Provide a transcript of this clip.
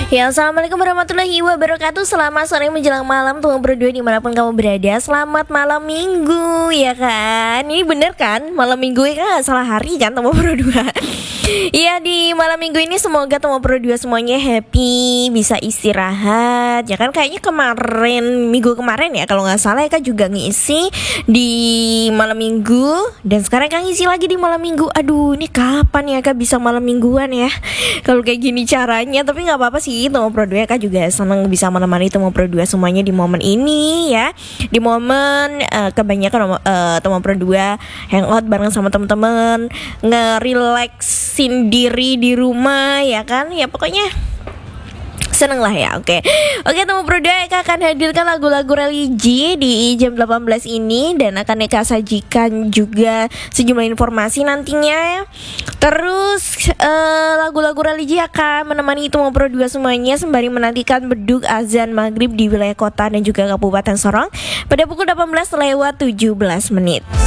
Ya, assalamualaikum warahmatullahi wabarakatuh. Selamat sore menjelang malam teman berdua dimanapun kamu berada. Selamat malam minggu, ya kan? Ini bener kan? Malam minggu ya kan? Salah hari kan teman berdua. Iya, di malam minggu ini semoga teman berdua semuanya happy, bisa istirahat. Ya kan, kayaknya minggu kemarin ya kalau nggak salah ya kan juga ngisi di malam minggu. Dan sekarang kan ngisi lagi di malam minggu. Aduh, ini kapan ya kak bisa malam mingguan ya? Kalau kayak gini caranya, tapi nggak apa-apa sih. Teman Pro 2 kak juga senang bisa menemani teman Pro 2 semuanya di momen ini ya. Di momen kebanyakan teman Pro 2 hangout bareng sama teman-teman, nge-relaxin diri di rumah ya kan. Ya pokoknya seneng lah ya. Oke, teman Pro 2 Eka akan hadirkan lagu-lagu religi di jam 18 ini. Dan akan Eka sajikan juga sejumlah informasi nantinya. Terus lagu-lagu religi akan menemani teman Pro 2 semuanya sembari menantikan beduk azan maghrib di wilayah kota dan juga Kabupaten Sorong pada pukul 18 lewat 17 menit.